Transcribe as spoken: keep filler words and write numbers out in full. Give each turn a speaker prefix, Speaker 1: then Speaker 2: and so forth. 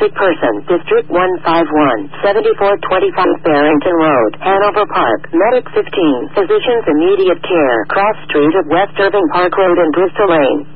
Speaker 1: sick person, District one five one, seventy-four twenty-five Barrington Road, Hanover Park, Medic fifteen, Physicians Immediate Care, Cross Street of West Irving Park Road and Bristol Lane.